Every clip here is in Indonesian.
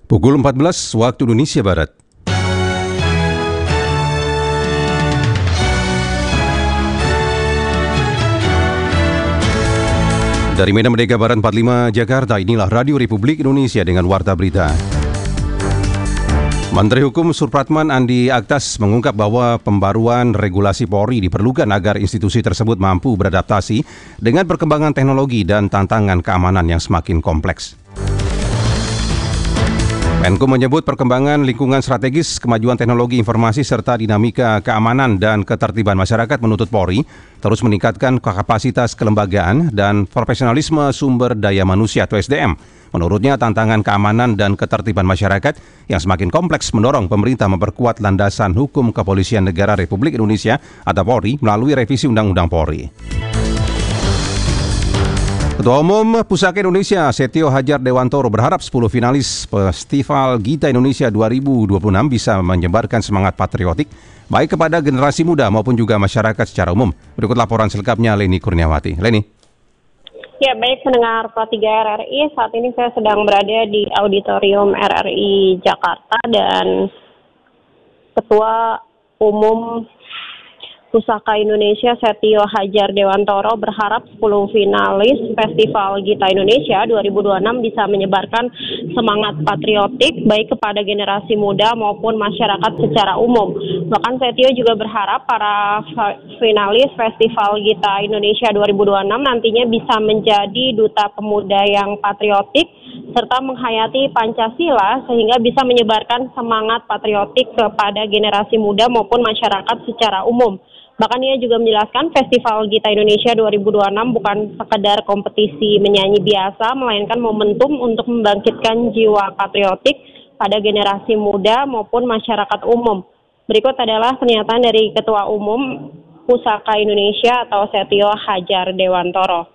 Pukul 14 waktu Indonesia Barat. Dari Medan Merdeka Barat 45 Jakarta, inilah Radio Republik Indonesia dengan Warta Berita. Menteri Hukum Supratman Andi Aktas mengungkap bahwa pembaruan regulasi Polri diperlukan agar institusi tersebut mampu beradaptasi dengan perkembangan teknologi dan tantangan keamanan yang semakin kompleks. Menko menyebut perkembangan lingkungan strategis, kemajuan teknologi informasi serta dinamika keamanan dan ketertiban masyarakat menuntut Polri terus meningkatkan kapasitas kelembagaan dan profesionalisme sumber daya manusia atau SDM. Menurutnya, tantangan keamanan dan ketertiban masyarakat yang semakin kompleks mendorong pemerintah memperkuat landasan hukum Kepolisian Negara Republik Indonesia atau Polri melalui revisi Undang-Undang Polri. Ketua Umum Pusaka Indonesia Setio Hadjar Dewantoro berharap 10 finalis Festival Gita Indonesia 2026 bisa menyebarkan semangat patriotik baik kepada generasi muda maupun juga masyarakat secara umum. Berikut laporan selengkapnya Leni Kurniawati. Leni. Ya, baik pendengar Pro 3 RRI, saat ini saya sedang berada di Auditorium RRI Jakarta dan Ketua Umum Pusaka Indonesia Setio Hadjar Dewantoro berharap 10 finalis Festival Gita Indonesia 2026 bisa menyebarkan semangat patriotik baik kepada generasi muda maupun masyarakat secara umum. Bahkan Setio juga berharap para finalis Festival Gita Indonesia 2026 nantinya bisa menjadi duta pemuda yang patriotik serta menghayati Pancasila sehingga bisa menyebarkan semangat patriotik kepada generasi muda maupun masyarakat secara umum. Bahkan ia juga menjelaskan Festival Gita Indonesia 2026 bukan sekedar kompetisi menyanyi biasa, melainkan momentum untuk membangkitkan jiwa patriotik pada generasi muda maupun masyarakat umum. Berikut adalah pernyataan dari Ketua Umum Pusaka Indonesia atau Setio Hadjar Dewantoro.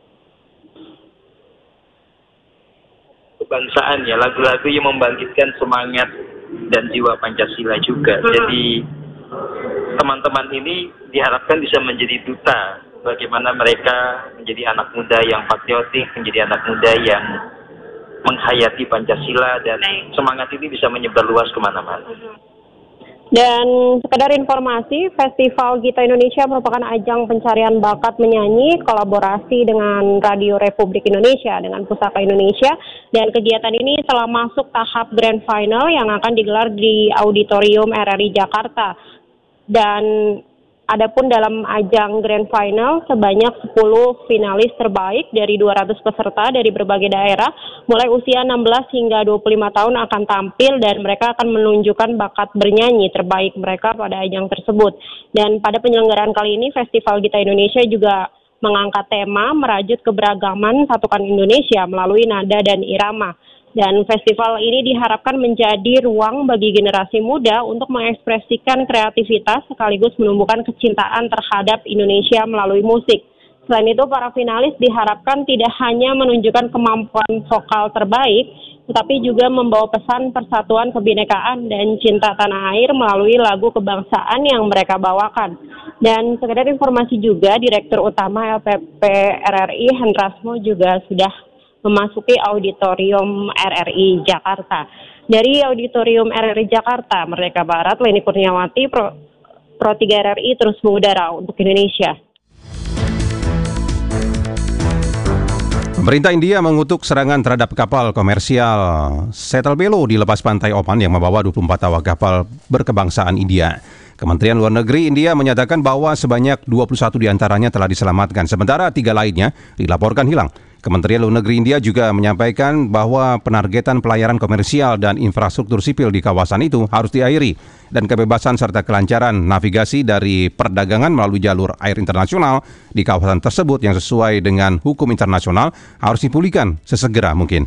Kebangsaan ya, lagu-lagu yang membangkitkan semangat dan jiwa Pancasila juga. Jadi teman-teman ini diharapkan bisa menjadi duta bagaimana mereka menjadi anak muda yang patriotik, menjadi anak muda yang menghayati Pancasila dan semangat ini bisa menyebar luas kemana-mana. Dan sekedar informasi, Festival Gita Indonesia merupakan ajang pencarian bakat menyanyi kolaborasi dengan Radio Republik Indonesia dengan Pusaka Indonesia, dan kegiatan ini telah masuk tahap Grand Final yang akan digelar di Auditorium RRI Jakarta. Dan adapun dalam ajang Grand Final sebanyak 10 finalis terbaik dari 200 peserta dari berbagai daerah mulai usia 16 hingga 25 tahun akan tampil dan mereka akan menunjukkan bakat bernyanyi terbaik mereka pada ajang tersebut. Dan pada penyelenggaraan kali ini Festival Gita Indonesia juga mengangkat tema merajut keberagaman satukan Indonesia melalui nada dan irama. Dan festival ini diharapkan menjadi ruang bagi generasi muda untuk mengekspresikan kreativitas sekaligus menumbuhkan kecintaan terhadap Indonesia melalui musik. Selain itu, para finalis diharapkan tidak hanya menunjukkan kemampuan vokal terbaik, tetapi juga membawa pesan persatuan kebinekaan dan cinta tanah air melalui lagu kebangsaan yang mereka bawakan. Dan sekedar informasi juga, Direktur Utama LPP RRI Hendrasmo juga sudah memasuki Auditorium RRI Jakarta. Dari Auditorium RRI Jakarta, Merdeka Barat, Leni Kurniawati, Pro 3 RRI terus mengudara untuk Indonesia. Pemerintah India mengutuk serangan terhadap kapal komersial Setal Belo di lepas pantai Oman yang membawa 24 awak kapal berkebangsaan India. Kementerian Luar Negeri India menyatakan bahwa sebanyak 21 diantaranya telah diselamatkan, sementara 3 lainnya dilaporkan hilang. Kementerian Luar Negeri India juga menyampaikan bahwa penargetan pelayaran komersial dan infrastruktur sipil di kawasan itu harus diakhiri dan kebebasan serta kelancaran navigasi dari perdagangan melalui jalur air internasional di kawasan tersebut yang sesuai dengan hukum internasional harus dipulihkan sesegera mungkin.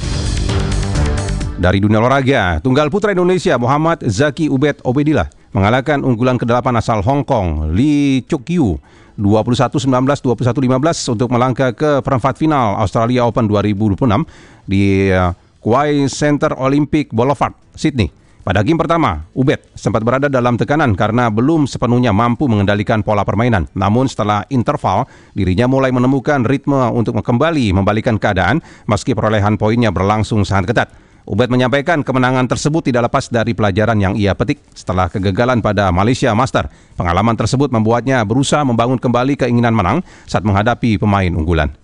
Dari dunia olahraga, tunggal putra Indonesia Muhammad Zaki Ubed Obedillah mengalahkan unggulan ke-8 asal Hong Kong Lee Chuk Yu 21-19, 21-15 untuk melangkah ke perempat final Australia Open 2026 di Quay Center Olympic Boulevard, Sydney. Pada game pertama, Ubed sempat berada dalam tekanan karena belum sepenuhnya mampu mengendalikan pola permainan. Namun setelah interval, dirinya mulai menemukan ritme untuk kembali membalikan keadaan meski perolehan poinnya berlangsung sangat ketat. Ubed menyampaikan kemenangan tersebut tidak lepas dari pelajaran yang ia petik setelah kegagalan pada Malaysia Master. Pengalaman tersebut membuatnya berusaha membangun kembali keinginan menang saat menghadapi pemain unggulan.